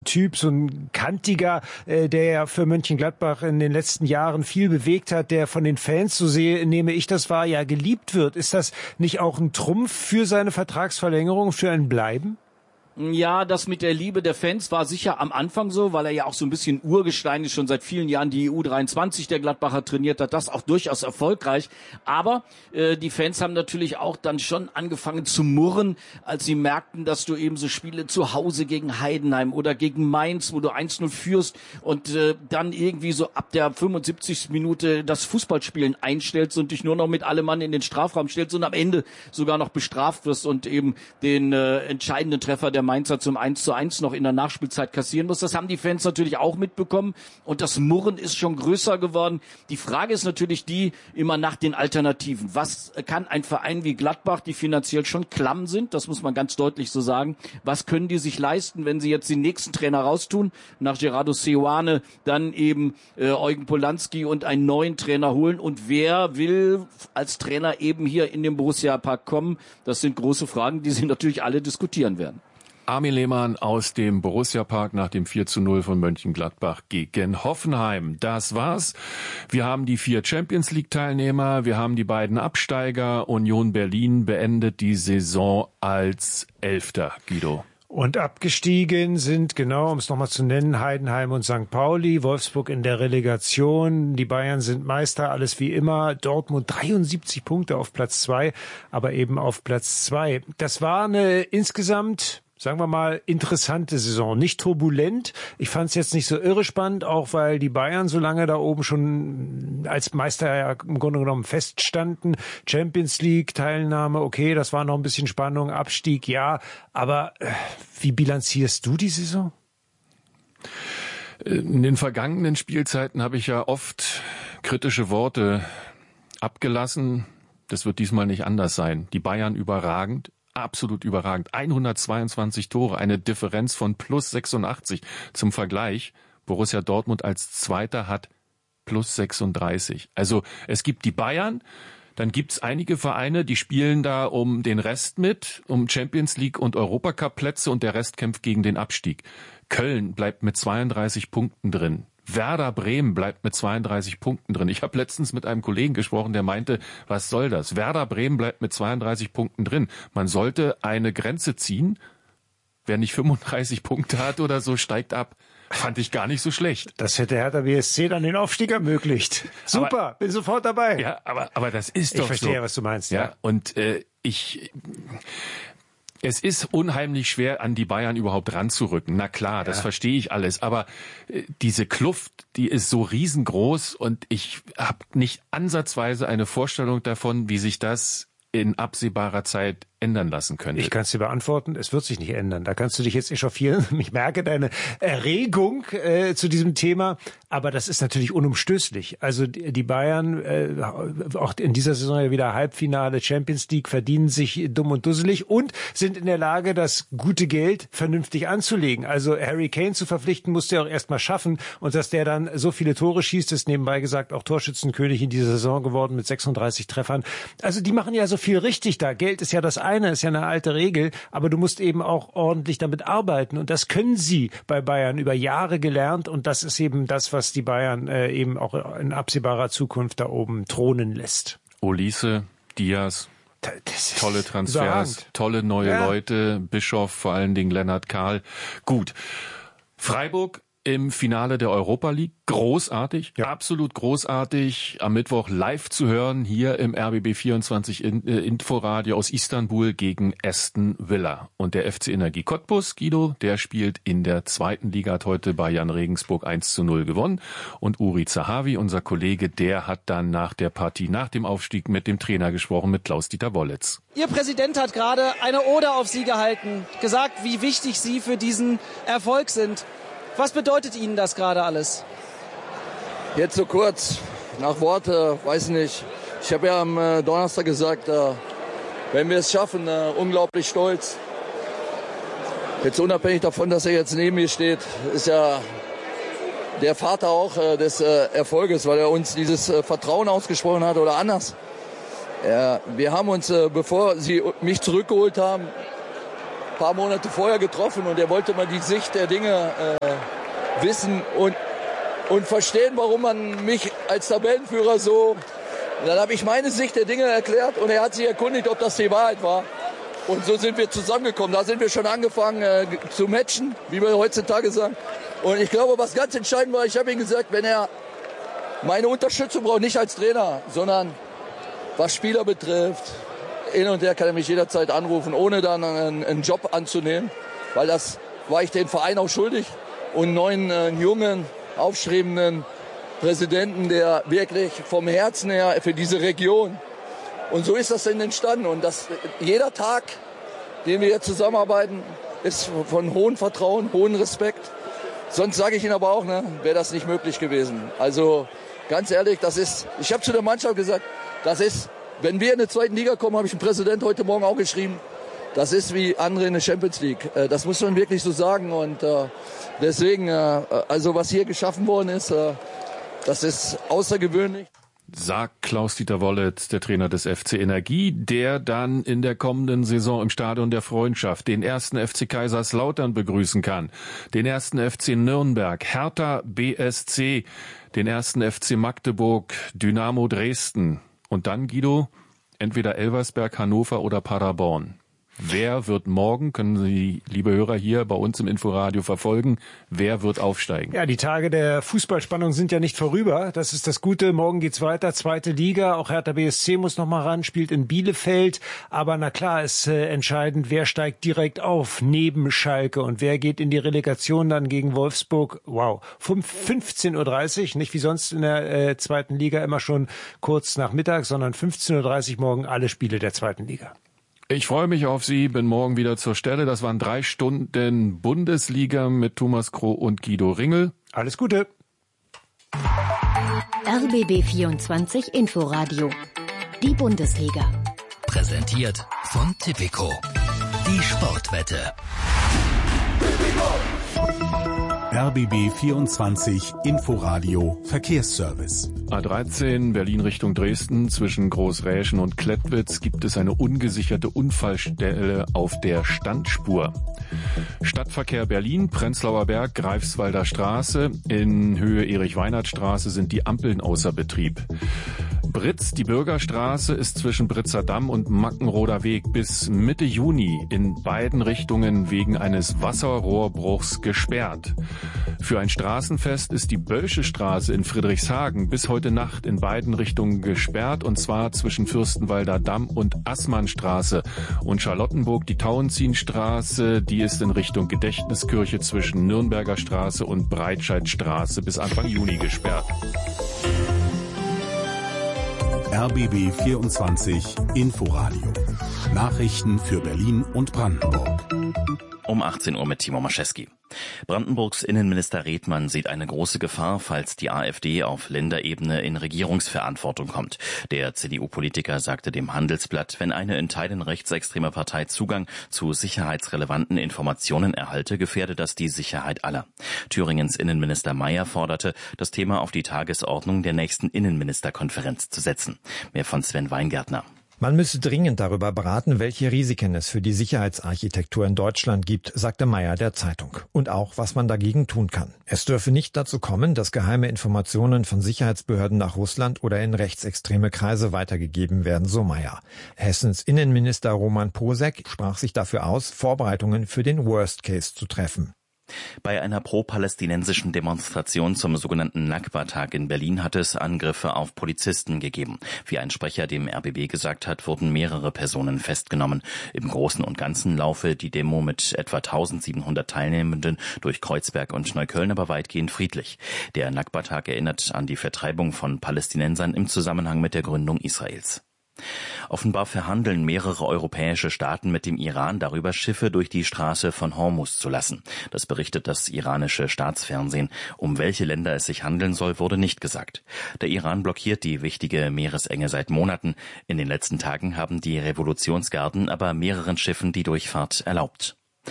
Typ, so ein kantiger, der ja für Mönchengladbach in den letzten Jahren viel bewegt hat, der von den Fans, so nehme ich das wahr, ja geliebt wird. Ist das nicht auch ein Trumpf für seine Vertragsverlängerung, für ein Bleiben? Ja, das mit der Liebe der Fans war sicher am Anfang so, weil er ja auch so ein bisschen Urgestein ist, schon seit vielen Jahren die U23 der Gladbacher trainiert hat, das auch durchaus erfolgreich. Aber die Fans haben natürlich auch dann schon angefangen zu murren, als sie merkten, dass du eben so Spiele zu Hause gegen Heidenheim oder gegen Mainz, wo du 1-0 führst und dann irgendwie so ab der 75. Minute das Fußballspielen einstellst und dich nur noch mit allem Mann in den Strafraum stellst und am Ende sogar noch bestraft wirst und eben den entscheidenden Treffer der Mainzer zum 1:1 noch in der Nachspielzeit kassieren muss. Das haben die Fans natürlich auch mitbekommen und das Murren ist schon größer geworden. Die Frage ist natürlich die, immer nach den Alternativen. Was kann ein Verein wie Gladbach, die finanziell schon klamm sind, das muss man ganz deutlich so sagen, was können die sich leisten, wenn sie jetzt den nächsten Trainer raustun, nach Gerardo Seoane dann eben Eugen Polanski und einen neuen Trainer holen und wer will als Trainer eben hier in den Borussia-Park kommen? Das sind große Fragen, die sie natürlich alle diskutieren werden. Armin Lehmann aus dem Borussia-Park nach dem 4:0 von Mönchengladbach gegen Hoffenheim. Das war's. Wir haben die 4 Champions-League-Teilnehmer, wir haben die beiden Absteiger. Union Berlin beendet die Saison als 11. Guido. Und abgestiegen sind, genau, um es nochmal zu nennen, Heidenheim und St. Pauli, Wolfsburg in der Relegation, die Bayern sind Meister, alles wie immer, Dortmund 73 Punkte auf Platz 2, aber eben auf Platz 2. Das war eine insgesamt, sagen wir mal, interessante Saison. Nicht turbulent. Ich fand es jetzt nicht so irre spannend, auch weil die Bayern so lange da oben schon als Meister ja im Grunde genommen feststanden. Champions League Teilnahme, okay, das war noch ein bisschen Spannung, Abstieg, ja. Aber wie bilanzierst du die Saison? In den vergangenen Spielzeiten habe ich ja oft kritische Worte abgelassen. Das wird diesmal nicht anders sein. Die Bayern überragend. Absolut überragend. 122 Tore, eine Differenz von plus 86. Zum Vergleich, Borussia Dortmund als Zweiter hat plus 36. Also es gibt die Bayern, dann gibt's einige Vereine, die spielen da um den Rest mit, um Champions League und Europacup-Plätze und der Rest kämpft gegen den Abstieg. Köln bleibt mit 32 Punkten drin. Werder Bremen bleibt mit 32 Punkten drin. Ich habe letztens mit einem Kollegen gesprochen, der meinte, was soll das? Werder Bremen bleibt mit 32 Punkten drin. Man sollte eine Grenze ziehen. Wer nicht 35 Punkte hat oder so, steigt ab. Fand ich gar nicht so schlecht. Das hätte Hertha BSC dann den Aufstieg ermöglicht. Super, aber, bin sofort dabei. Ja, aber das ist doch so. Ich verstehe, was du meinst. Ja, und es ist unheimlich schwer, an die Bayern überhaupt ranzurücken. Na klar, das verstehe ich alles. Aber diese Kluft, die ist so riesengroß und ich habe nicht ansatzweise eine Vorstellung davon, wie sich das in absehbarer Zeit ändern lassen könnte. Ich kann es dir beantworten, es wird sich nicht ändern. Da kannst du dich jetzt echauffieren. Ich merke deine Erregung zu diesem Thema, aber das ist natürlich unumstößlich. Also die Bayern, auch in dieser Saison ja wieder Halbfinale Champions League, verdienen sich dumm und dusselig und sind in der Lage, das gute Geld vernünftig anzulegen. Also Harry Kane zu verpflichten, musste er auch erst mal schaffen und dass der dann so viele Tore schießt, ist nebenbei gesagt auch Torschützenkönig in dieser Saison geworden mit 36 Treffern. Also die machen ja so viel richtig da. Geld ist ja das eine, ist ja eine alte Regel, aber du musst eben auch ordentlich damit arbeiten und das können sie bei Bayern über Jahre gelernt und das ist eben das, was die Bayern eben auch in absehbarer Zukunft da oben thronen lässt. Olise, Diaz, tolle Transfers, überragend. Tolle neue Leute, Bischof, vor allen Dingen Lennart Kahl. Gut, Freiburg im Finale der Europa League, großartig, absolut großartig, am Mittwoch live zu hören, hier im RBB 24 Inforadio aus Istanbul gegen Aston Villa. Und der FC Energie Cottbus, Guido, der spielt in der 2. Liga, hat heute bei Jan Regensburg 1:0 gewonnen. Und Uri Zahavi, unser Kollege, der hat dann nach der Partie, nach dem Aufstieg mit dem Trainer gesprochen, mit Klaus-Dieter Wollitz. Ihr Präsident hat gerade eine Ode auf Sie gehalten, gesagt, wie wichtig Sie für diesen Erfolg sind. Was bedeutet Ihnen das gerade alles? Jetzt so kurz, nach Worte, weiß nicht. Ich habe ja am Donnerstag gesagt, wenn wir es schaffen, unglaublich stolz. Jetzt unabhängig davon, dass er jetzt neben mir steht, ist ja der Vater auch des Erfolges, weil er uns dieses Vertrauen ausgesprochen hat oder anders. Wir haben uns, bevor sie mich zurückgeholt haben, paar Monate vorher getroffen und er wollte mal die Sicht der Dinge wissen und verstehen, warum man mich als Tabellenführer so... Dann habe ich meine Sicht der Dinge erklärt und er hat sich erkundigt, ob das die Wahrheit war. Und so sind wir zusammengekommen. Da sind wir schon angefangen zu matchen, wie wir heutzutage sagen. Und ich glaube, was ganz entscheidend war, ich habe ihm gesagt, wenn er meine Unterstützung braucht, nicht als Trainer, sondern was Spieler betrifft, hin und her kann er mich jederzeit anrufen, ohne dann einen Job anzunehmen. Weil das war ich den Verein auch schuldig. Und neuen jungen, aufstrebenden Präsidenten, der wirklich vom Herzen her für diese Region. Und so ist das denn entstanden. Und jeder Tag, den wir jetzt zusammenarbeiten, ist von hohem Vertrauen, hohem Respekt. Sonst sage ich Ihnen aber auch, wäre das nicht möglich gewesen. Also ganz ehrlich, ich habe zu der Mannschaft gesagt, wenn wir in der zweiten Liga kommen, habe ich dem Präsident heute Morgen auch geschrieben, das ist wie andere in der Champions League. Das muss man wirklich so sagen. Und deswegen, also was hier geschaffen worden ist, das ist außergewöhnlich. Sagt Klaus-Dieter Wollitz, der Trainer des FC Energie, der dann in der kommenden Saison im Stadion der Freundschaft den 1. FC Kaiserslautern begrüßen kann, den 1. FC Nürnberg, Hertha BSC, den 1. FC Magdeburg, Dynamo Dresden und dann, Guido, entweder Elversberg, Hannover oder Paderborn. Wer wird morgen, können Sie, liebe Hörer, hier bei uns im Inforadio verfolgen, wer wird aufsteigen? Ja, die Tage der Fußballspannung sind ja nicht vorüber. Das ist das Gute. Morgen geht's weiter. 2. Liga. Auch Hertha BSC muss noch mal ran, spielt in Bielefeld. Aber na klar, ist entscheidend, wer steigt direkt auf neben Schalke und wer geht in die Relegation dann gegen Wolfsburg. Wow. 15:30 Uhr, nicht wie sonst in der 2. Liga immer schon kurz nach Mittag, sondern 15:30 Uhr morgen alle Spiele der 2. Liga. Ich freue mich auf Sie, bin morgen wieder zur Stelle. Das waren 3 Stunden Bundesliga mit Thomas Kroh und Guido Ringel. Alles Gute. RBB 24 Inforadio. Die Bundesliga. Präsentiert von Tipico. Die Sportwette. RBB 24 Inforadio Verkehrsservice. A13 Berlin Richtung Dresden zwischen Großräschen und Klettwitz gibt es eine ungesicherte Unfallstelle auf der Standspur. Stadtverkehr Berlin, Prenzlauer Berg, Greifswalder Straße. In Höhe Erich-Weinert-Straße sind die Ampeln außer Betrieb. Britz, die Bürgerstraße, ist zwischen Britzer Damm und Mackenroder Weg bis Mitte Juni in beiden Richtungen wegen eines Wasserrohrbruchs gesperrt. Für ein Straßenfest ist die Bölsche Straße in Friedrichshagen bis heute Nacht in beiden Richtungen gesperrt, und zwar zwischen Fürstenwalder Damm und Assmannstraße. Und Charlottenburg, die Tauentzienstraße, die ist in Richtung Gedächtniskirche zwischen Nürnberger Straße und Breitscheidstraße bis Anfang Juni gesperrt. RBB 24 Inforadio. Nachrichten für Berlin und Brandenburg. Um 18 Uhr mit Timo Maschewski. Brandenburgs Innenminister Redmann sieht eine große Gefahr, falls die AfD auf Länderebene in Regierungsverantwortung kommt. Der CDU-Politiker sagte dem Handelsblatt, wenn eine in Teilen rechtsextreme Partei Zugang zu sicherheitsrelevanten Informationen erhalte, gefährde das die Sicherheit aller. Thüringens Innenminister Mayer forderte, das Thema auf die Tagesordnung der nächsten Innenministerkonferenz zu setzen. Mehr von Sven Weingärtner. Man müsse dringend darüber beraten, welche Risiken es für die Sicherheitsarchitektur in Deutschland gibt, sagte Mayer der Zeitung. Und auch, was man dagegen tun kann. Es dürfe nicht dazu kommen, dass geheime Informationen von Sicherheitsbehörden nach Russland oder in rechtsextreme Kreise weitergegeben werden, so Mayer. Hessens Innenminister Roman Posek sprach sich dafür aus, Vorbereitungen für den Worst Case zu treffen. Bei einer pro-palästinensischen Demonstration zum sogenannten Nakba-Tag in Berlin hat es Angriffe auf Polizisten gegeben. Wie ein Sprecher dem RBB gesagt hat, wurden mehrere Personen festgenommen. Im Großen und Ganzen laufe die Demo mit etwa 1700 Teilnehmenden durch Kreuzberg und Neukölln aber weitgehend friedlich. Der Nakba-Tag erinnert an die Vertreibung von Palästinensern im Zusammenhang mit der Gründung Israels. Offenbar verhandeln mehrere europäische Staaten mit dem Iran darüber, Schiffe durch die Straße von Hormuz zu lassen. Das berichtet das iranische Staatsfernsehen. Um welche Länder es sich handeln soll, wurde nicht gesagt. Der Iran blockiert die wichtige Meeresenge seit Monaten. In den letzten Tagen haben die Revolutionsgarden aber mehreren Schiffen die Durchfahrt erlaubt.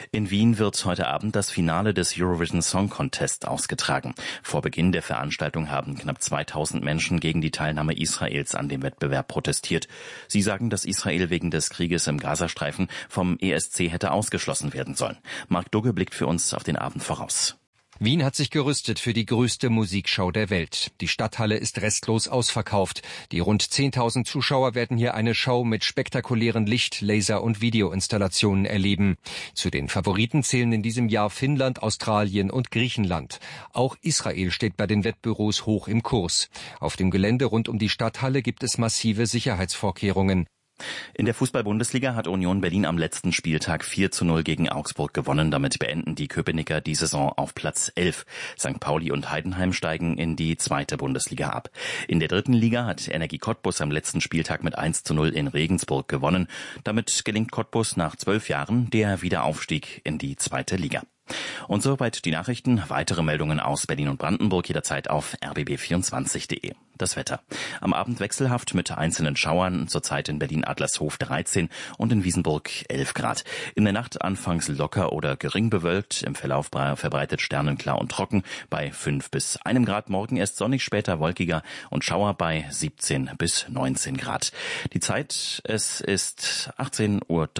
In Wien wird heute Abend das Finale des Eurovision Song Contest ausgetragen. Vor Beginn der Veranstaltung haben knapp 2000 Menschen gegen die Teilnahme Israels an dem Wettbewerb protestiert. Sie sagen, dass Israel wegen des Krieges im Gazastreifen vom ESC hätte ausgeschlossen werden sollen. Marc Dugge blickt für uns auf den Abend voraus. Wien hat sich gerüstet für die größte Musikshow der Welt. Die Stadthalle ist restlos ausverkauft. Die rund 10.000 Zuschauer werden hier eine Show mit spektakulären Licht-, Laser- und Videoinstallationen erleben. Zu den Favoriten zählen in diesem Jahr Finnland, Australien und Griechenland. Auch Israel steht bei den Wettbüros hoch im Kurs. Auf dem Gelände rund um die Stadthalle gibt es massive Sicherheitsvorkehrungen. In der Fußball-Bundesliga hat Union Berlin am letzten Spieltag 4:0 gegen Augsburg gewonnen. Damit beenden die Köpenicker die Saison auf Platz 11. St. Pauli und Heidenheim steigen in die zweite Bundesliga ab. In der dritten Liga hat Energie Cottbus am letzten Spieltag mit 1:0 in Regensburg gewonnen. Damit gelingt Cottbus nach 12 Jahren der Wiederaufstieg in die zweite Liga. Und soweit die Nachrichten. Weitere Meldungen aus Berlin und Brandenburg jederzeit auf rbb24.de. Das Wetter. Am Abend wechselhaft mit einzelnen Schauern, zurzeit in Berlin-Adlershof 13 und in Wiesenburg 11 Grad. In der Nacht anfangs locker oder gering bewölkt, im Verlauf verbreitet sternenklar und trocken bei 5 bis 1 Grad. Morgen erst sonnig, später wolkiger und Schauer bei 17 bis 19 Grad. Die Zeit, es ist 18:03 Uhr.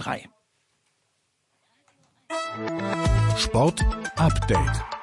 Sport Update.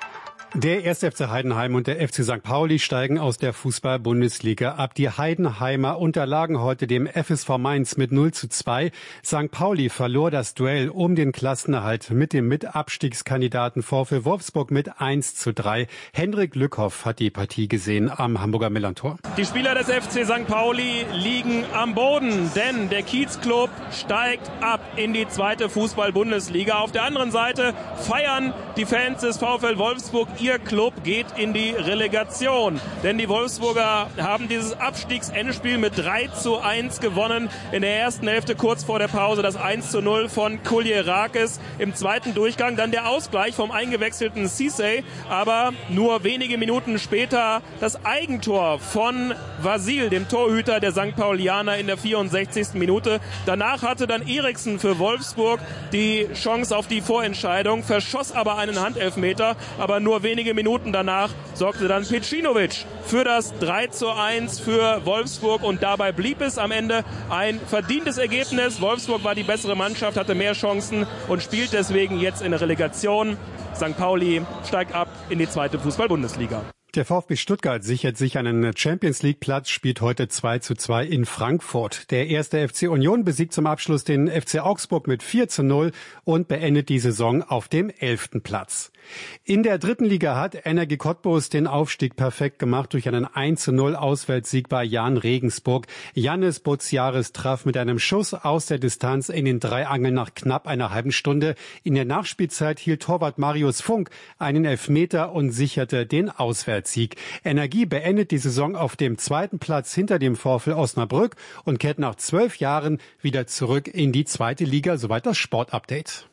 Der 1. FC Heidenheim und der FC St. Pauli steigen aus der Fußball-Bundesliga ab. Die Heidenheimer unterlagen heute dem FSV Mainz mit 0:2. St. Pauli verlor das Duell um den Klassenerhalt mit dem Mitabstiegskandidaten VfL Wolfsburg mit 1:3. Hendrik Lückhoff hat die Partie gesehen am Hamburger Millantor. Die Spieler des FC St. Pauli liegen am Boden, denn der Kiezclub steigt ab in die zweite Fußball-Bundesliga. Auf der anderen Seite feiern die Fans des VfL Wolfsburg. Ihr Club geht in die Relegation, denn die Wolfsburger haben dieses Abstiegsendspiel mit 3:1 gewonnen. In der ersten Hälfte kurz vor der Pause das 1:0 von Kuljerakis. Im zweiten Durchgang dann der Ausgleich vom eingewechselten Cissé, aber nur wenige Minuten später das Eigentor von Vasil, dem Torhüter der St. Paulianer in der 64. Minute. Danach hatte dann Eriksen für Wolfsburg die Chance auf die Vorentscheidung, verschoss aber einen Handelfmeter, aber nur wenige Minuten danach sorgte dann Pecinovic für das 3:1 für Wolfsburg und dabei blieb es am Ende ein verdientes Ergebnis. Wolfsburg war die bessere Mannschaft, hatte mehr Chancen und spielt deswegen jetzt in der Relegation. St. Pauli steigt ab in die zweite Fußball-Bundesliga. Der VfB Stuttgart sichert sich einen Champions-League-Platz, spielt heute 2:2 in Frankfurt. Der 1. FC Union besiegt zum Abschluss den FC Augsburg mit 4:0 und beendet die Saison auf dem 11. Platz. In der dritten Liga hat Energie Cottbus den Aufstieg perfekt gemacht durch einen 1:0 Auswärtssieg bei Jan Regensburg. Jannis Butziaris traf mit einem Schuss aus der Distanz in den Dreiangel nach knapp einer halben Stunde. In der Nachspielzeit hielt Torwart Marius Funk einen Elfmeter und sicherte den Auswärtssieg. Energie beendet die Saison auf dem zweiten Platz hinter dem VfL Osnabrück und kehrt nach 12 Jahren wieder zurück in die zweite Liga. Soweit das Sportupdate.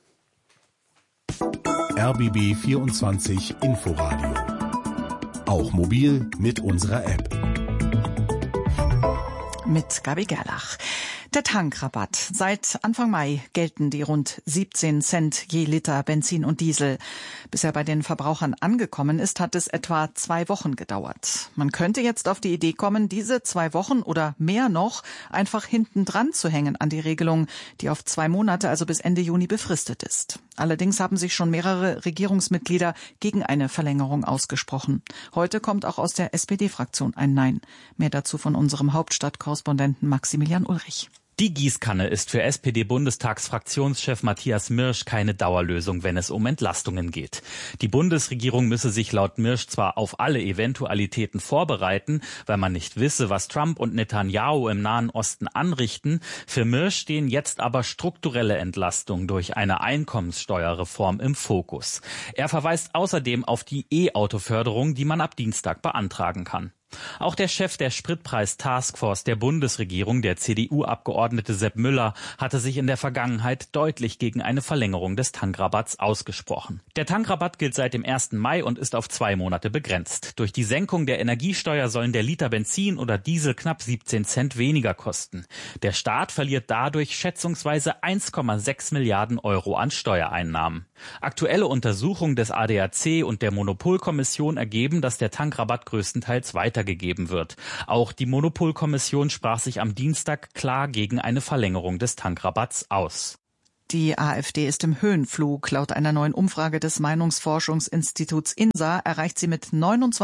RBB 24 Inforadio. Auch mobil mit unserer App. Mit Gabi Gerlach. Der Tankrabatt. Seit Anfang Mai gelten die rund 17 Cent je Liter Benzin und Diesel. Bis er bei den Verbrauchern angekommen ist, hat es etwa 2 Wochen gedauert. Man könnte jetzt auf die Idee kommen, diese 2 Wochen oder mehr noch einfach hinten dran zu hängen an die Regelung, die auf 2 Monate, also bis Ende Juni befristet ist. Allerdings haben sich schon mehrere Regierungsmitglieder gegen eine Verlängerung ausgesprochen. Heute kommt auch aus der SPD-Fraktion ein Nein. Mehr dazu von unserem Hauptstadtkorrespondenten Maximilian Ulrich. Die Gießkanne ist für SPD-Bundestagsfraktionschef Matthias Mirsch keine Dauerlösung, wenn es um Entlastungen geht. Die Bundesregierung müsse sich laut Mirsch zwar auf alle Eventualitäten vorbereiten, weil man nicht wisse, was Trump und Netanyahu im Nahen Osten anrichten. Für Mirsch stehen jetzt aber strukturelle Entlastungen durch eine Einkommenssteuerreform im Fokus. Er verweist außerdem auf die E-Auto-Förderung, die man ab Dienstag beantragen kann. Auch der Chef der Spritpreis-Taskforce der Bundesregierung, der CDU-Abgeordnete Sepp Müller, hatte sich in der Vergangenheit deutlich gegen eine Verlängerung des Tankrabatts ausgesprochen. Der Tankrabatt gilt seit dem 1. Mai und ist auf 2 Monate begrenzt. Durch die Senkung der Energiesteuer sollen der Liter Benzin oder Diesel knapp 17 Cent weniger kosten. Der Staat verliert dadurch schätzungsweise 1,6 Milliarden Euro an Steuereinnahmen. Aktuelle Untersuchungen des ADAC und der Monopolkommission ergeben, dass der Tankrabatt größtenteils weitergegeben wird. Auch die Monopolkommission sprach sich am Dienstag klar gegen eine Verlängerung des Tankrabatts aus. Die AfD ist im Höhenflug. Laut einer neuen Umfrage des Meinungsforschungsinstituts INSA erreicht sie mit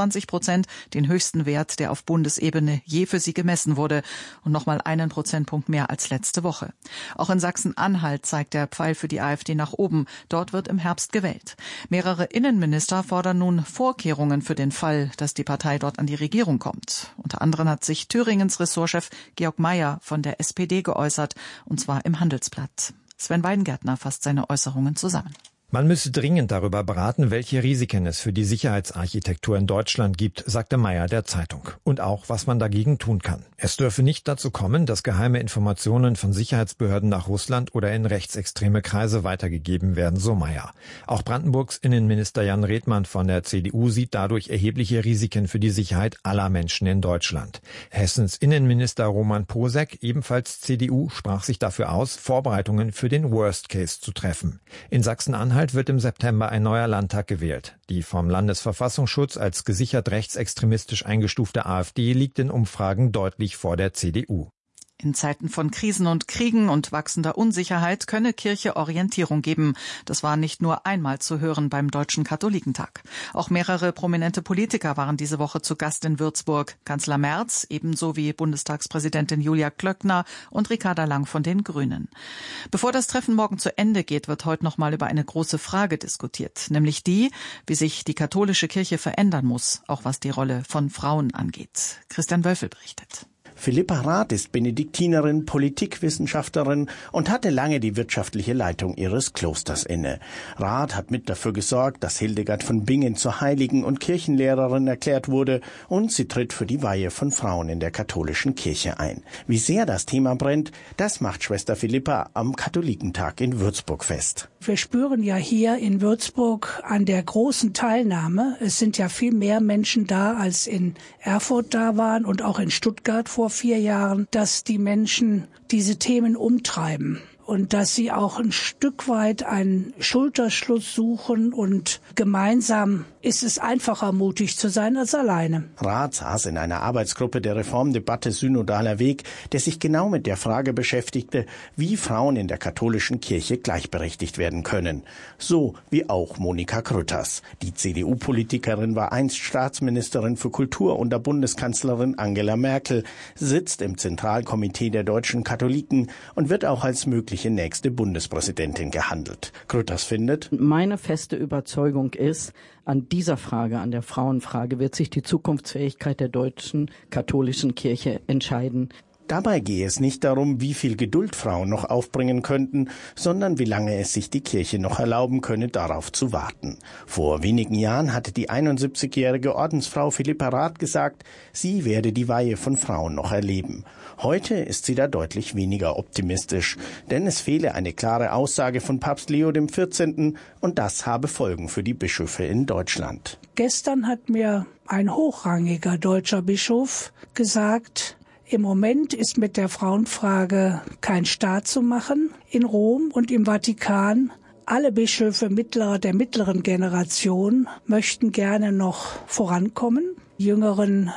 29% den höchsten Wert, der auf Bundesebene je für sie gemessen wurde, und nochmal 1 Prozentpunkt mehr als letzte Woche. Auch in Sachsen-Anhalt zeigt der Pfeil für die AfD nach oben. Dort wird im Herbst gewählt. Mehrere Innenminister fordern nun Vorkehrungen für den Fall, dass die Partei dort an die Regierung kommt. Unter anderem hat sich Thüringens Ressortchef Georg Mayer von der SPD geäußert, und zwar im Handelsblatt. Sven Weidengärtner fasst seine Äußerungen zusammen. Man müsse dringend darüber beraten, welche Risiken es für die Sicherheitsarchitektur in Deutschland gibt, sagte Mayer der Zeitung. Und auch, was man dagegen tun kann. Es dürfe nicht dazu kommen, dass geheime Informationen von Sicherheitsbehörden nach Russland oder in rechtsextreme Kreise weitergegeben werden, so Mayer. Auch Brandenburgs Innenminister Jan Redmann von der CDU sieht dadurch erhebliche Risiken für die Sicherheit aller Menschen in Deutschland. Hessens Innenminister Roman Posek, ebenfalls CDU, sprach sich dafür aus, Vorbereitungen für den Worst Case zu treffen. In Sachsen-Anhalt wird im September ein neuer Landtag gewählt. Die vom Landesverfassungsschutz als gesichert rechtsextremistisch eingestufte AfD liegt in Umfragen deutlich vor der CDU. In Zeiten von Krisen und Kriegen und wachsender Unsicherheit könne Kirche Orientierung geben. Das war nicht nur einmal zu hören beim Deutschen Katholikentag. Auch mehrere prominente Politiker waren diese Woche zu Gast in Würzburg. Kanzler Merz, ebenso wie Bundestagspräsidentin Julia Klöckner und Ricarda Lang von den Grünen. Bevor das Treffen morgen zu Ende geht, wird heute noch mal über eine große Frage diskutiert, nämlich die, wie sich die katholische Kirche verändern muss, auch was die Rolle von Frauen angeht. Christian Wölfel berichtet. Philippa Rath ist Benediktinerin, Politikwissenschaftlerin und hatte lange die wirtschaftliche Leitung ihres Klosters inne. Rath hat mit dafür gesorgt, dass Hildegard von Bingen zur Heiligen und Kirchenlehrerin erklärt wurde, und sie tritt für die Weihe von Frauen in der katholischen Kirche ein. Wie sehr das Thema brennt, das macht Schwester Philippa am Katholikentag in Würzburg fest. Wir spüren ja hier in Würzburg an der großen Teilnahme, es sind ja viel mehr Menschen da, als in Erfurt da waren und auch in Stuttgart vor 4 Jahren, dass die Menschen diese Themen umtreiben und dass sie auch ein Stück weit einen Schulterschluss suchen, und gemeinsam ist es einfacher, mutig zu sein als alleine. Rath saß in einer Arbeitsgruppe der Reformdebatte Synodaler Weg, der sich genau mit der Frage beschäftigte, wie Frauen in der katholischen Kirche gleichberechtigt werden können. So wie auch Monika Grütters. Die CDU-Politikerin war einst Staatsministerin für Kultur unter Bundeskanzlerin Angela Merkel, sitzt im Zentralkomitee der deutschen Katholiken und wird auch als mögliche nächste Bundespräsidentin gehandelt. Grütters findet: Meine feste Überzeugung ist, an dieser Frage, an der Frauenfrage, wird sich die Zukunftsfähigkeit der deutschen katholischen Kirche entscheiden. Dabei gehe es nicht darum, wie viel Geduld Frauen noch aufbringen könnten, sondern wie lange es sich die Kirche noch erlauben könne, darauf zu warten. Vor wenigen Jahren hatte die 71-jährige Ordensfrau Philippa Rath gesagt, sie werde die Weihe von Frauen noch erleben. Heute ist sie da deutlich weniger optimistisch, denn es fehle eine klare Aussage von Papst Leo XIV. Und das habe Folgen für die Bischöfe in Deutschland. Gestern hat mir ein hochrangiger deutscher Bischof gesagt, im Moment ist mit der Frauenfrage kein Staat zu machen. In Rom und im Vatikan, alle Bischöfe der mittleren Generation möchten gerne noch vorankommen. Die Jüngeren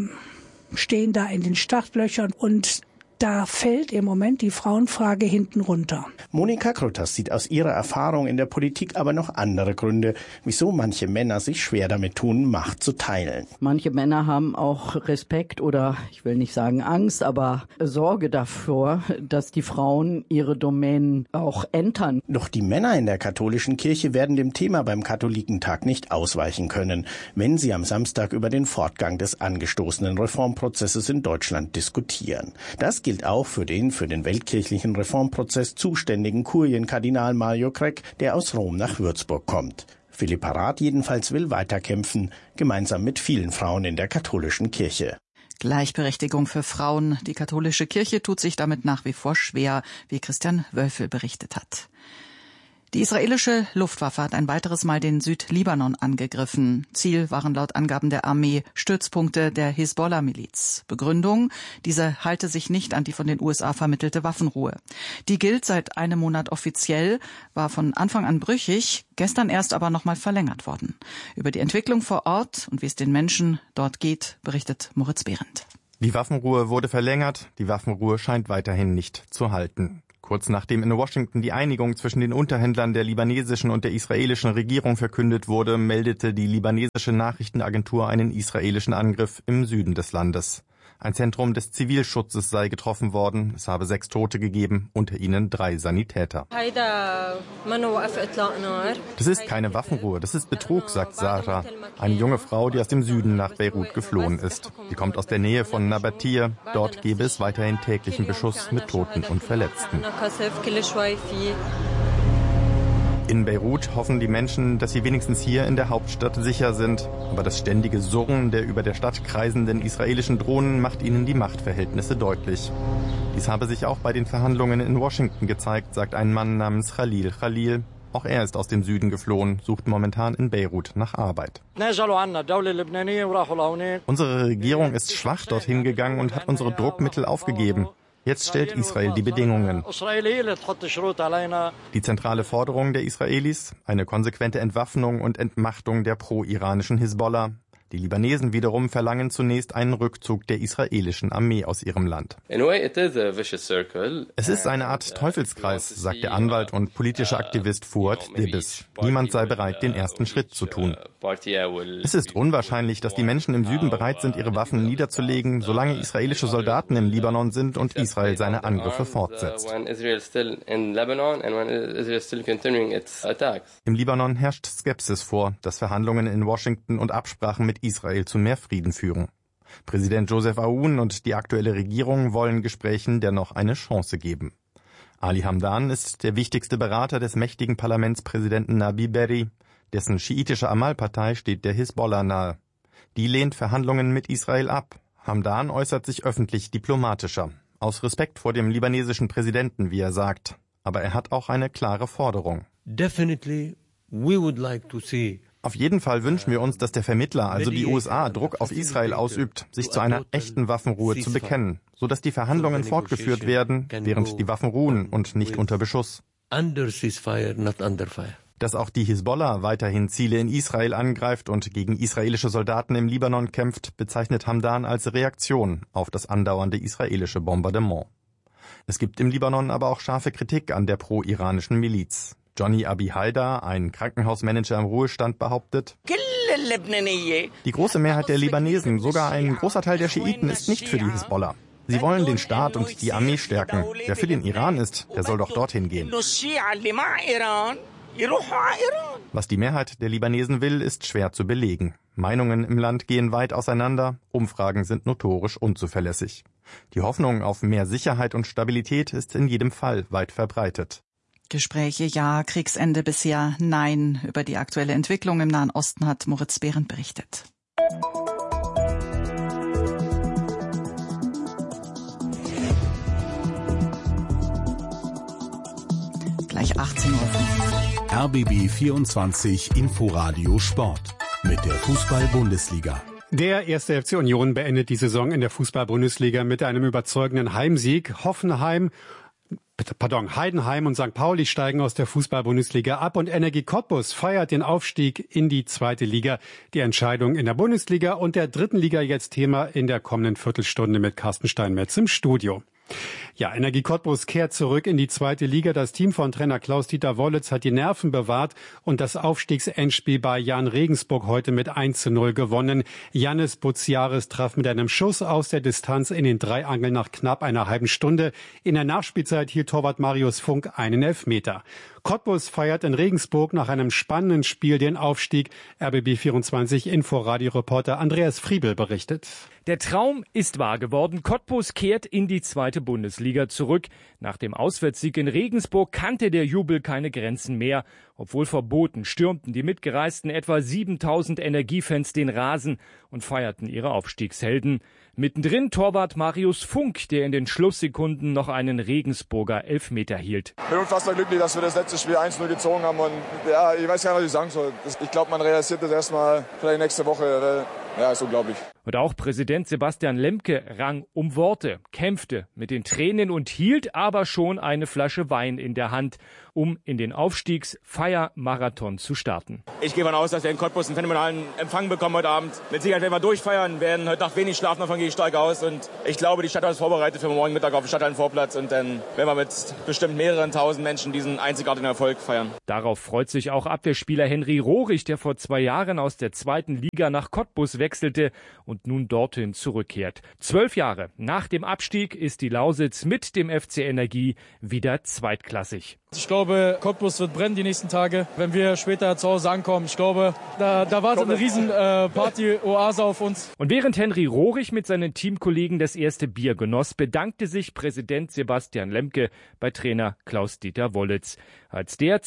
stehen da in den Startlöchern, und da fällt im Moment die Frauenfrage hinten runter. Monika Grütters sieht aus ihrer Erfahrung in der Politik aber noch andere Gründe, wieso manche Männer sich schwer damit tun, Macht zu teilen. Manche Männer haben auch Respekt oder, ich will nicht sagen Angst, aber Sorge davor, dass die Frauen ihre Domänen auch entern. Doch die Männer in der katholischen Kirche werden dem Thema beim Katholikentag nicht ausweichen können, wenn sie am Samstag über den Fortgang des angestoßenen Reformprozesses in Deutschland diskutieren. Das gilt auch für den weltkirchlichen Reformprozess zuständigen Kurienkardinal Mario Kreck, der aus Rom nach Würzburg kommt. Philippa Rath jedenfalls will weiterkämpfen, gemeinsam mit vielen Frauen in der katholischen Kirche. Gleichberechtigung für Frauen. Die katholische Kirche tut sich damit nach wie vor schwer, wie Christian Wölfel berichtet hat. Die israelische Luftwaffe hat ein weiteres Mal den Südlibanon angegriffen. Ziel waren laut Angaben der Armee Stützpunkte der Hisbollah-Miliz. Begründung: diese halte sich nicht an die von den USA vermittelte Waffenruhe. Die gilt seit einem Monat offiziell, war von Anfang an brüchig, gestern erst aber nochmal verlängert worden. Über die Entwicklung vor Ort und wie es den Menschen dort geht, berichtet Moritz Behrendt. Die Waffenruhe wurde verlängert, die Waffenruhe scheint weiterhin nicht zu halten. Kurz nachdem in Washington die Einigung zwischen den Unterhändlern der libanesischen und der israelischen Regierung verkündet wurde, meldete die libanesische Nachrichtenagentur einen israelischen Angriff im Süden des Landes. Ein Zentrum des Zivilschutzes sei getroffen worden. Es habe 6 Tote gegeben, unter ihnen 3 Sanitäter. Das ist keine Waffenruhe, das ist Betrug, sagt Sarah, eine junge Frau, die aus dem Süden nach Beirut geflohen ist. Sie kommt aus der Nähe von Nabatir. Dort gebe es weiterhin täglichen Beschuss mit Toten und Verletzten. In Beirut hoffen die Menschen, dass sie wenigstens hier in der Hauptstadt sicher sind. Aber das ständige Surren der über der Stadt kreisenden israelischen Drohnen macht ihnen die Machtverhältnisse deutlich. Dies habe sich auch bei den Verhandlungen in Washington gezeigt, sagt ein Mann namens Khalil Khalil. Auch er ist aus dem Süden geflohen, sucht momentan in Beirut nach Arbeit. Unsere Regierung ist schwach dorthin gegangen und hat unsere Druckmittel aufgegeben. Jetzt stellt Israel die Bedingungen. Die zentrale Forderung der Israelis: eine konsequente Entwaffnung und Entmachtung der pro-iranischen Hisbollah. Die Libanesen wiederum verlangen zunächst einen Rückzug der israelischen Armee aus ihrem Land. Es ist eine Art Teufelskreis, sagt der Anwalt und politische Aktivist Fuad Dibis. Niemand sei bereit, den ersten Schritt zu tun. Es ist unwahrscheinlich, dass die Menschen im Süden bereit sind, ihre Waffen niederzulegen, solange israelische Soldaten im Libanon sind und Israel seine Angriffe fortsetzt. Im Libanon herrscht Skepsis vor, dass Verhandlungen in Washington und Absprachen mit Israel zu mehr Frieden führen. Präsident Joseph Aoun und die aktuelle Regierung wollen Gesprächen dennoch eine Chance geben. Ali Hamdan ist der wichtigste Berater des mächtigen Parlamentspräsidenten Nabi Berri. Dessen schiitische Amal-Partei steht der Hisbollah nahe. Die lehnt Verhandlungen mit Israel ab. Hamdan äußert sich öffentlich diplomatischer. Aus Respekt vor dem libanesischen Präsidenten, wie er sagt. Aber er hat auch eine klare Forderung. Definitely, we would like to see. Auf jeden Fall wünschen wir uns, dass der Vermittler, also die USA, Druck auf Israel ausübt, sich zu einer echten Waffenruhe zu bekennen, sodass die Verhandlungen fortgeführt werden, während die Waffen ruhen und nicht unter Beschuss. Dass auch die Hisbollah weiterhin Ziele in Israel angreift und gegen israelische Soldaten im Libanon kämpft, bezeichnet Hamdan als Reaktion auf das andauernde israelische Bombardement. Es gibt im Libanon aber auch scharfe Kritik an der pro-iranischen Miliz. Johnny Abi Haidar, ein Krankenhausmanager im Ruhestand, behauptet: Die große Mehrheit der Libanesen, sogar ein großer Teil der Schiiten, ist nicht für die Hisbollah. Sie wollen den Staat und die Armee stärken. Wer für den Iran ist, der soll doch dorthin gehen. Was die Mehrheit der Libanesen will, ist schwer zu belegen. Meinungen im Land gehen weit auseinander, Umfragen sind notorisch unzuverlässig. Die Hoffnung auf mehr Sicherheit und Stabilität ist in jedem Fall weit verbreitet. Gespräche ja, Kriegsende bisher nein. Über die aktuelle Entwicklung im Nahen Osten hat Moritz Behrendt berichtet. Gleich 18 Uhr. RBB 24 Inforadio Sport mit der Fußball-Bundesliga. Der 1. FC Union beendet die Saison in der Fußball-Bundesliga mit einem überzeugenden Heimsieg. Heidenheim und St. Pauli steigen aus der Fußball-Bundesliga ab und Energie Cottbus feiert den Aufstieg in die 2. Liga. Die Entscheidung in der Bundesliga und der 3. Liga jetzt Thema in der kommenden Viertelstunde mit Carsten Steinmetz im Studio. Ja, Energie Cottbus kehrt zurück in die 2. Liga. Das Team von Trainer Klaus-Dieter Wollitz hat die Nerven bewahrt und das Aufstiegsendspiel bei Jahn Regensburg heute mit 1:0 gewonnen. Jannis Buziaris traf mit einem Schuss aus der Distanz in den Dreiangel nach knapp einer halben Stunde. In der Nachspielzeit hielt Torwart Marius Funk einen Elfmeter. Cottbus feiert in Regensburg nach einem spannenden Spiel den Aufstieg. RBB 24 Inforadio-Reporter Andreas Friebel berichtet. Der Traum ist wahr geworden. Cottbus kehrt in die 2. Bundesliga zurück. Nach dem Auswärtssieg in Regensburg kannte der Jubel keine Grenzen mehr. Obwohl verboten, stürmten die mitgereisten etwa 7.000 Energiefans den Rasen und feierten ihre Aufstiegshelden. Mittendrin Torwart Marius Funk, der in den Schlusssekunden noch einen Regensburger Elfmeter hielt. Ich bin unfassbar glücklich, dass wir das letzte Spiel 1-0 gezogen haben. Und ja, ich weiß gar nicht, was ich sagen soll. Ich glaube, man realisiert das erstmal vielleicht nächste Woche. Ja, ist unglaublich. Und auch Präsident Sebastian Lemke rang um Worte, kämpfte mit den Tränen und hielt aber schon eine Flasche Wein in der Hand, um in den Aufstiegsfeiermarathon zu starten. Ich gehe davon aus, dass wir in Cottbus einen phänomenalen Empfang bekommen heute Abend. Mit Sicherheit werden wir durchfeiern, werden heute Nacht wenig schlafen, davon gehe ich stark aus. Und ich glaube, die Stadt hat uns vorbereitet für morgen Mittag auf dem Stadthallenvorplatz. Und dann werden wir mit bestimmt mehreren tausend Menschen diesen einzigartigen Erfolg feiern. Darauf freut sich auch Abwehrspieler Henry Rohrig, der vor 2 Jahren aus der 2. Liga nach Cottbus wechselte und nun dorthin zurückkehrt. 12 Jahre nach dem Abstieg ist die Lausitz mit dem FC Energie wieder zweitklassig. Ich glaube, Cottbus wird brennen die nächsten Tage, wenn wir später zu Hause ankommen. Ich glaube, da wartet eine riesen Party-Oase auf uns. Und während Henry Rohrig mit seinen Teamkollegen das erste Bier genoss, bedankte sich Präsident Sebastian Lemke bei Trainer Klaus-Dieter Wollitz. Als der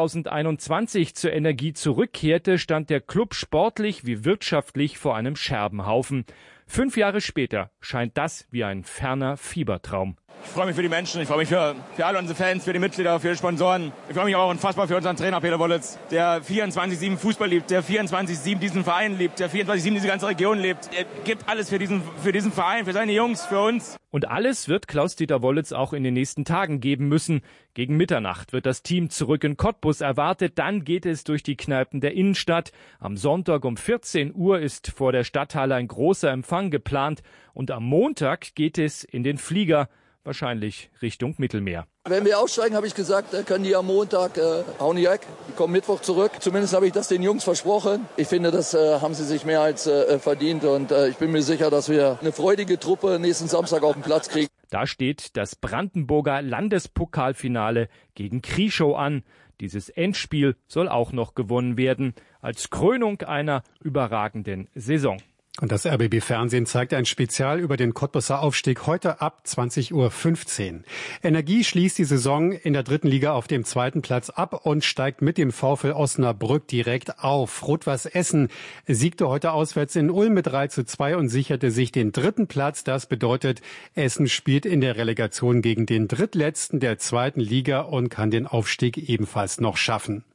2021 zur Energie zurückkehrte, stand der Klub sportlich wie wirtschaftlich vor einem Scherbenhaufen. 5 Jahre später scheint das wie ein ferner Fiebertraum. Ich freue mich für die Menschen, ich freue mich für alle unsere Fans, für die Mitglieder, für die Sponsoren. Ich freue mich auch unfassbar für unseren Trainer Peter Wollitz, der 24/7 Fußball liebt, der 24/7 diesen Verein liebt, der 24/7 diese ganze Region lebt. Er gibt alles für diesen Verein, für seine Jungs, für uns. Und alles wird Klaus-Dieter Wollitz auch in den nächsten Tagen geben müssen. Gegen Mitternacht wird das Team zurück in Cottbus erwartet. Dann geht es durch die Kneipen der Innenstadt. Am Sonntag um 14 Uhr ist vor der Stadthalle ein großer Empfang geplant. Und am Montag geht es in den Flieger, wahrscheinlich Richtung Mittelmeer. Wenn wir aussteigen, habe ich gesagt, können die am Montag hauen die weg. Die kommen Mittwoch zurück. Zumindest habe ich das den Jungs versprochen. Ich finde, das haben sie sich mehr als verdient. Und ich bin mir sicher, dass wir eine freudige Truppe nächsten Samstag auf den Platz kriegen. Da steht das Brandenburger Landespokalfinale gegen Krieschow an. Dieses Endspiel soll auch noch gewonnen werden, als Krönung einer überragenden Saison. Und das RBB-Fernsehen zeigt ein Spezial über den Cottbuser Aufstieg heute ab 20:15 Uhr. Energie schließt die Saison in der 3. Liga auf dem 2. Platz ab und steigt mit dem VfL Osnabrück direkt auf. Rot-Weiß Essen siegte heute auswärts in Ulm mit 3:2 und sicherte sich den 3. Platz. Das bedeutet, Essen spielt in der Relegation gegen den Drittletzten der 2. Liga und kann den Aufstieg ebenfalls noch schaffen.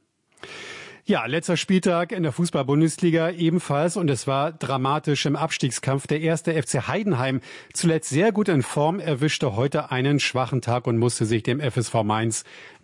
Ja, letzter Spieltag in der Fußball-Bundesliga ebenfalls und es war dramatisch im Abstiegskampf. Der 1. FC Heidenheim, zuletzt sehr gut in Form, erwischte heute einen schwachen Tag und musste sich dem FSV Mainz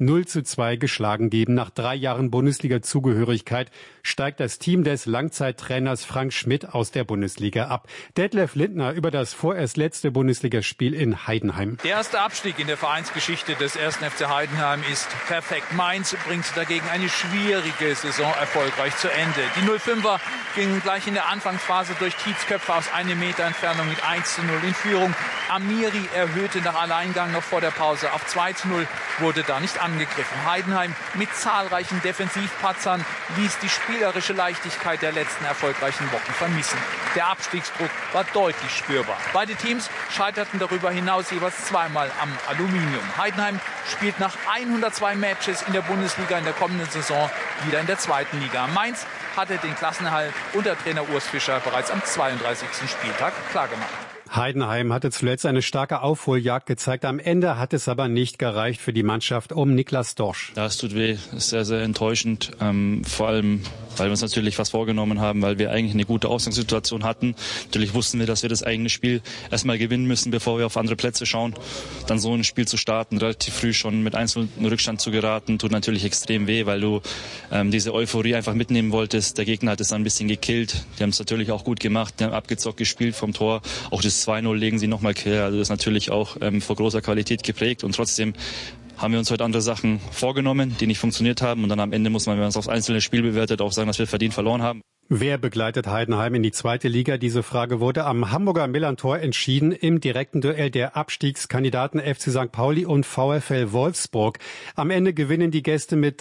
0:2 geschlagen geben. Nach 3 Jahren Bundesliga-Zugehörigkeit steigt das Team des Langzeittrainers Frank Schmidt aus der Bundesliga ab. Detlef Lindner über das vorerst letzte Bundesligaspiel in Heidenheim. Der erste Abstieg in der Vereinsgeschichte des 1. FC Heidenheim ist perfekt. Mainz bringt dagegen eine schwierige Saison erfolgreich zu Ende. Die 05er gingen gleich in der Anfangsphase durch Kiezköpfe aus 1 Meter Entfernung mit 1:0 in Führung. Amiri erhöhte nach Alleingang noch vor der Pause auf 2:0, wurde da nicht angegriffen. Heidenheim mit zahlreichen Defensivpatzern ließ die spielerische Leichtigkeit der letzten erfolgreichen Wochen vermissen. Der Abstiegsdruck war deutlich spürbar. Beide Teams scheiterten darüber hinaus jeweils zweimal am Aluminium. Heidenheim spielt nach 102 Matches in der Bundesliga in der kommenden Saison wieder in der 2. Liga. Mainz hatte den Klassenerhalt unter Trainer Urs Fischer bereits am 32. Spieltag klargemacht. Heidenheim hatte zuletzt eine starke Aufholjagd gezeigt. Am Ende hat es aber nicht gereicht für die Mannschaft um Niklas Dorsch. Ja, es tut weh, ist sehr, sehr enttäuschend. Vor allem, weil wir uns natürlich was vorgenommen haben, weil wir eigentlich eine gute Ausgangssituation hatten. Natürlich wussten wir, dass wir das eigene Spiel erstmal gewinnen müssen, bevor wir auf andere Plätze schauen. Dann so ein Spiel zu starten, relativ früh schon mit 1:0 in Rückstand zu geraten, tut natürlich extrem weh, weil du diese Euphorie einfach mitnehmen wolltest. Der Gegner hat es dann ein bisschen gekillt. Die haben es natürlich auch gut gemacht, die haben abgezockt gespielt vom Tor. Auch das 2:0 legen sie nochmal quer. Also das ist natürlich auch vor großer Qualität geprägt und trotzdem haben wir uns heute andere Sachen vorgenommen, die nicht funktioniert haben und dann am Ende muss man, wenn man es aufs einzelne Spiel bewertet, auch sagen, dass wir verdient verloren haben. Wer begleitet Heidenheim in die 2. Liga? Diese Frage wurde am Hamburger Millantor entschieden im direkten Duell der Abstiegskandidaten FC St. Pauli und VfL Wolfsburg. Am Ende gewinnen die Gäste mit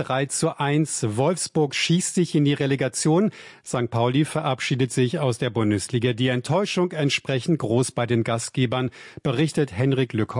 3:1. Wolfsburg schießt sich in die Relegation. St. Pauli verabschiedet sich aus der Bundesliga. Die Enttäuschung entsprechend groß bei den Gastgebern, berichtet Henrik Lückhoff.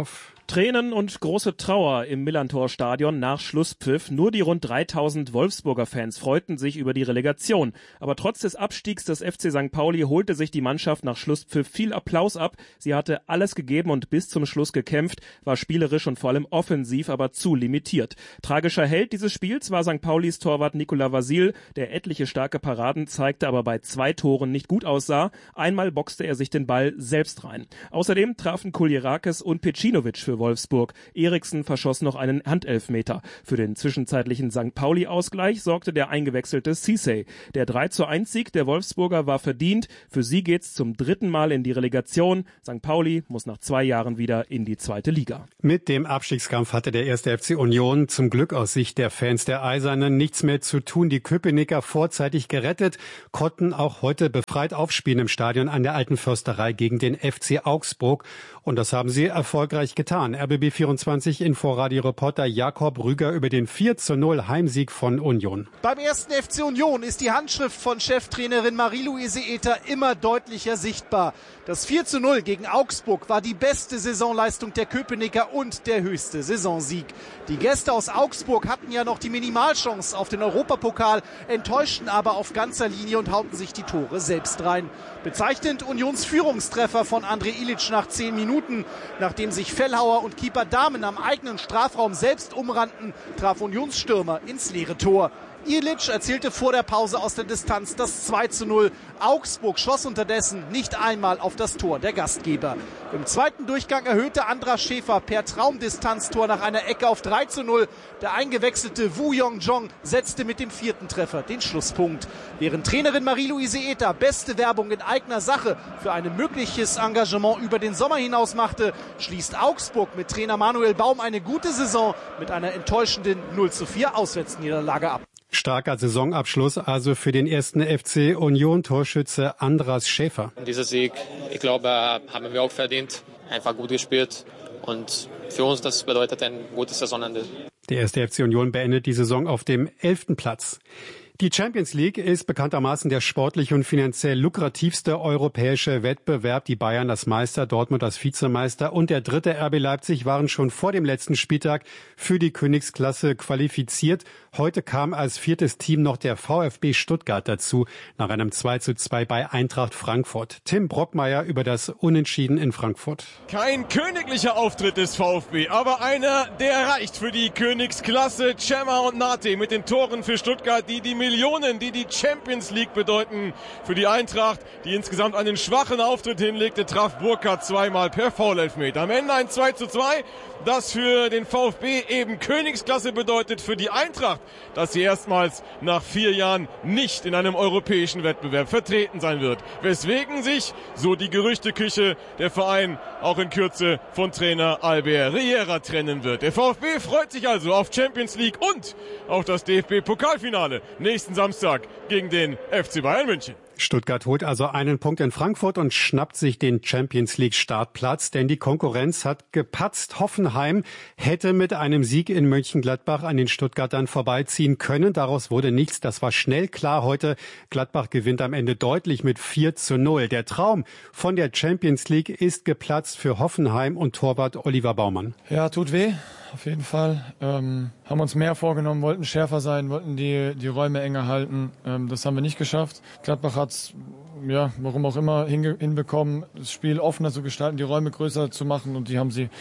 Tränen und große Trauer im Millerntor-Stadion nach Schlusspfiff. Nur die rund 3000 Wolfsburger Fans freuten sich über die Relegation. Aber trotz des Abstiegs des FC St. Pauli holte sich die Mannschaft nach Schlusspfiff viel Applaus ab. Sie hatte alles gegeben und bis zum Schluss gekämpft, war spielerisch und vor allem offensiv aber zu limitiert. Tragischer Held dieses Spiels war St. Paulis Torwart Nicolas Vasil, der etliche starke Paraden zeigte, aber bei 2 Toren nicht gut aussah. Einmal boxte er sich den Ball selbst rein. Außerdem trafen Kuljerakis und Pecinovic für Wolfsburg. Eriksen verschoss noch einen Handelfmeter. Für den zwischenzeitlichen St. Pauli-Ausgleich sorgte der eingewechselte Cissé. Der 3:1-Sieg der Wolfsburger war verdient. Für sie geht's zum 3. Mal in die Relegation. St. Pauli muss nach 2 Jahren wieder in die 2. Liga. Mit dem Abstiegskampf hatte der 1. FC Union zum Glück aus Sicht der Fans der Eisernen nichts mehr zu tun. Die Köpenicker vorzeitig gerettet, konnten auch heute befreit aufspielen im Stadion an der Alten Försterei gegen den FC Augsburg. Und das haben sie erfolgreich getan. RBB24 Inforadio-Reporter Jakob Rüger über den 4:0 Heimsieg von Union. Beim 1. FC Union ist die Handschrift von Cheftrainerin Marie-Louise Ether immer deutlicher sichtbar. Das 4:0 gegen Augsburg war die beste Saisonleistung der Köpenicker und der höchste Saisonsieg. Die Gäste aus Augsburg hatten ja noch die Minimalchance auf den Europapokal, enttäuschten aber auf ganzer Linie und hauten sich die Tore selbst rein. Bezeichnend Unions Führungstreffer von André Ilic nach 10 Minuten. Nachdem sich Fellhauer und Keeper Dahmen am eigenen Strafraum selbst umrannten, traf Unionsstürmer ins leere Tor. Ilic erzielte vor der Pause aus der Distanz das 2:0. Augsburg schoss unterdessen nicht einmal auf das Tor der Gastgeber. Im zweiten Durchgang erhöhte Andras Schäfer per Traumdistanztor nach einer Ecke auf 3:0. Der eingewechselte Woo Young-jong setzte mit dem 4. Treffer den Schlusspunkt. Während Trainerin Marie-Louise Ether beste Werbung in eigener Sache für ein mögliches Engagement über den Sommer hinaus machte, schließt Augsburg mit Trainer Manuel Baum eine gute Saison mit einer enttäuschenden 0:4 Auswärtsniederlage ab. Starker Saisonabschluss also für den 1. FC Union-Torschütze Andras Schäfer. Dieser Sieg, ich glaube, haben wir auch verdient. Einfach gut gespielt und für uns das bedeutet ein gutes Saisonende. Der 1. FC Union beendet die Saison auf dem 11. Platz. Die Champions League ist bekanntermaßen der sportlich und finanziell lukrativste europäische Wettbewerb. Die Bayern als Meister, Dortmund als Vizemeister und der 3. RB Leipzig waren schon vor dem letzten Spieltag für die Königsklasse qualifiziert. Heute kam als 4. Team noch der VfB Stuttgart dazu, nach einem 2:2 bei Eintracht Frankfurt. Tim Brockmeier über das Unentschieden in Frankfurt. Kein königlicher Auftritt des VfB, aber einer, der reicht für die Königsklasse. Cema und Nate mit den Toren für Stuttgart, die Millionen, die Champions League bedeuten. Für die Eintracht, die insgesamt einen schwachen Auftritt hinlegte, traf Burkhardt zweimal per Foul-Elfmeter. Am Ende ein 2:2, das für den VfB eben Königsklasse bedeutet. Für die Eintracht, dass sie erstmals nach 4 Jahren nicht in einem europäischen Wettbewerb vertreten sein wird. Weswegen sich, so die Gerüchteküche, der Verein auch in Kürze von Trainer Albert Riera trennen wird. Der VfB freut sich also auf Champions League und auf das DFB-Pokalfinale nächsten Samstag gegen den FC Bayern München. Stuttgart holt also einen Punkt in Frankfurt und schnappt sich den Champions League Startplatz, denn die Konkurrenz hat gepatzt. Hoffenheim hätte mit einem Sieg in Mönchengladbach an den Stuttgartern vorbeiziehen können. Daraus wurde nichts. Das war schnell klar heute. Gladbach gewinnt am Ende deutlich mit 4:0. Der Traum von der Champions League ist geplatzt für Hoffenheim und Torwart Oliver Baumann. Ja, tut weh. Auf jeden Fall. Haben uns mehr vorgenommen, wollten schärfer sein, wollten die Räume enger halten. Das haben wir nicht geschafft. Gladbach hat es, ja, warum auch immer, hinbekommen, das Spiel offener zu gestalten, die Räume größer zu machen und die haben sie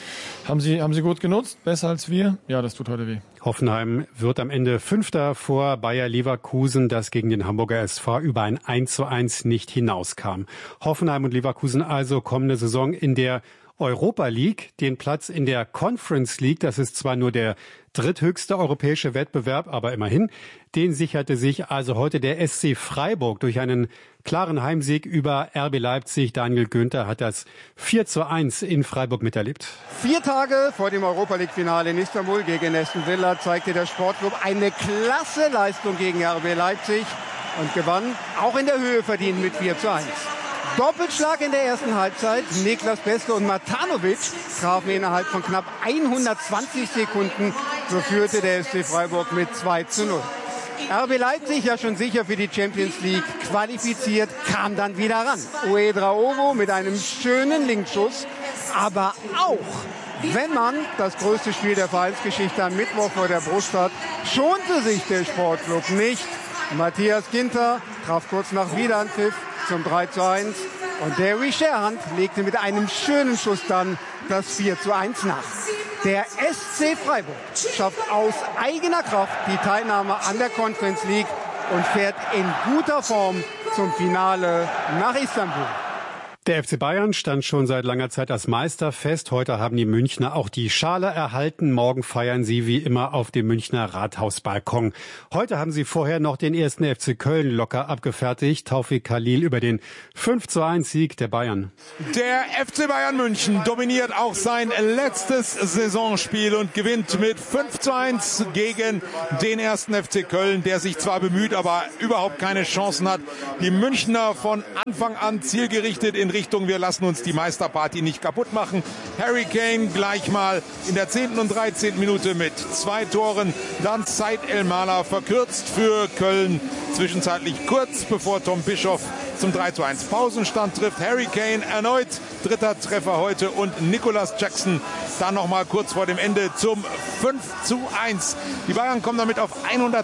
gut genutzt, besser als wir. Ja, das tut heute weh. Hoffenheim wird am Ende 5. vor Bayer Leverkusen, das gegen den Hamburger SV über ein 1:1 nicht hinauskam. Hoffenheim und Leverkusen also kommende Saison in der Europa League, den Platz in der Conference League, das ist zwar nur der dritthöchste europäische Wettbewerb, aber immerhin, den sicherte sich also heute der SC Freiburg durch einen klaren Heimsieg über RB Leipzig. Daniel Günther hat das 4:1 in Freiburg miterlebt. 4 Tage vor dem Europa League Finale in Istanbul gegen Aston Villa zeigte der Sportclub eine klasse Leistung gegen RB Leipzig und gewann auch in der Höhe verdient mit 4:1. Doppelschlag in der ersten Halbzeit. Niklas Beste und Matanovic trafen innerhalb von knapp 120 Sekunden. So führte der SC Freiburg mit 2:0. RB Leipzig, ja schon sicher für die Champions League qualifiziert, kam dann wieder ran. Ouedraogo mit einem schönen Linkschuss, aber auch Wenn man das größte Spiel der Vereinsgeschichte am Mittwoch vor der Brust hat, schonte sich der Sportclub nicht. Matthias Ginter traf kurz nach Wiederanpfiff zum 3:1 und Derry Sherhand legte mit einem schönen Schuss dann das 4:1 nach. Der SC Freiburg schafft aus eigener Kraft die Teilnahme an der Conference League und fährt in guter Form zum Finale nach Istanbul. Der FC Bayern stand schon seit langer Zeit als Meister fest. Heute haben die Münchner auch die Schale erhalten. Morgen feiern sie wie immer auf dem Münchner Rathausbalkon. Heute haben sie vorher noch den 1. FC Köln locker abgefertigt. Taufik Khalil über den 5:1-Sieg der Bayern. Der FC Bayern München dominiert auch sein letztes Saisonspiel und gewinnt mit 5:1 gegen den 1. FC Köln, der sich zwar bemüht, aber überhaupt keine Chancen hat. Die Münchner von Anfang an zielgerichtet in Richtung, wir lassen uns die Meisterparty nicht kaputt machen. Harry Kane gleich mal in der 10. und 13. Minute mit 2 Toren. Dann Said El-Mala verkürzt für Köln. Zwischenzeitlich kurz bevor Tom Bischoff zum 3:1 Pausenstand trifft. Harry Kane erneut 3. Treffer heute und Nicolas Jackson dann nochmal kurz vor dem Ende zum 5:1. Die Bayern kommen damit auf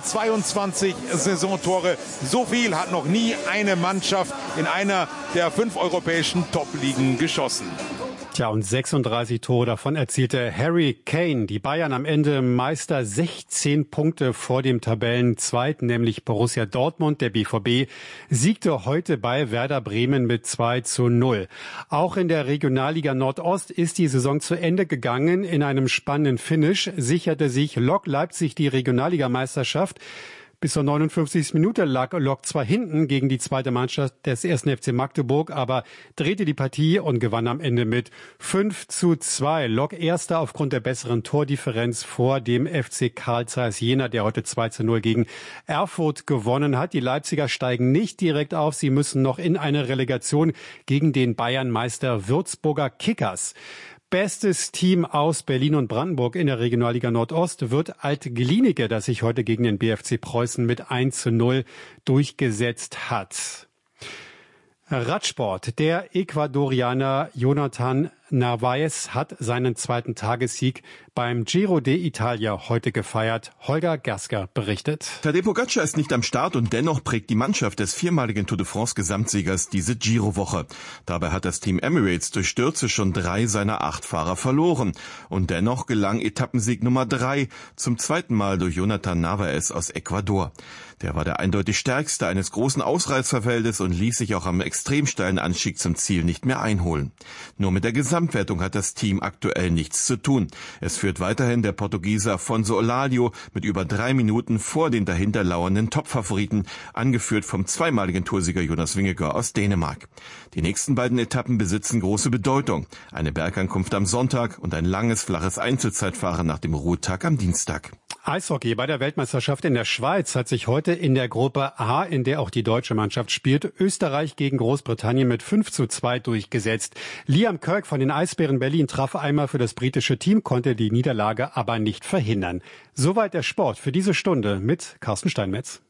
122 Saisontore. So viel hat noch nie eine Mannschaft in einer der 5 europäischen Top-Ligen geschossen. Tja, und 36 Tore davon erzielte Harry Kane. Die Bayern am Ende Meister, 16 Punkte vor dem Tabellenzweiten, nämlich Borussia Dortmund. Der BVB siegte heute bei Werder Bremen mit 2:0. Auch in der Regionalliga Nordost ist die Saison zu Ende gegangen. In einem spannenden Finish sicherte sich Lok Leipzig die Regionalligameisterschaft. Bis zur 59. Minute lag Lok zwar hinten gegen die zweite Mannschaft des 1. FC Magdeburg, aber drehte die Partie und gewann am Ende mit 5:2. Lok erster aufgrund der besseren Tordifferenz vor dem FC Carl Zeiss Jena, der heute 2:0 gegen Erfurt gewonnen hat. Die Leipziger steigen nicht direkt auf. Sie müssen noch in eine Relegation gegen den Bayernmeister Würzburger Kickers. Bestes Team aus Berlin und Brandenburg in der Regionalliga Nordost wird Alt-Glienicke, das sich heute gegen den BFC Preußen mit 1:0 durchgesetzt hat. Radsport. Der Ecuadorianer Jonathan Narvaez hat seinen zweiten Tagessieg beim Giro d'Italia heute gefeiert. Holger Gasker berichtet. Tadej Pogacar ist nicht am Start und dennoch prägt die Mannschaft des viermaligen Tour de France Gesamtsiegers diese Giro-Woche. Dabei hat das Team Emirates durch Stürze schon 3 seiner 8 Fahrer verloren. Und dennoch gelang Etappensieg Nummer 3 zum zweiten Mal durch Jonathan Narvaez aus Ecuador. Der war der eindeutig stärkste eines großen Ausreißerfeldes und ließ sich auch am extrem steilen Anstieg zum Ziel nicht mehr einholen. Nur mit der Gesamtwertung hat das Team aktuell nichts zu tun. Es führt weiterhin der Portugiese Afonso Oladio mit über 3 Minuten vor den dahinter lauernden Topfavoriten, angeführt vom zweimaligen Toursieger Jonas Vingegaard aus Dänemark. Die nächsten beiden Etappen besitzen große Bedeutung. Eine Bergankunft am Sonntag und ein langes, flaches Einzelzeitfahren nach dem Ruhetag am Dienstag. Eishockey bei der Weltmeisterschaft in der Schweiz hat sich heute in der Gruppe A, in der auch die deutsche Mannschaft spielt, Österreich gegen Großbritannien mit 5:2 durchgesetzt. Liam Kirk von den Eisbären Berlin traf einmal für das britische Team, konnte die Niederlage aber nicht verhindern. Soweit der Sport für diese Stunde mit Carsten Steinmetz.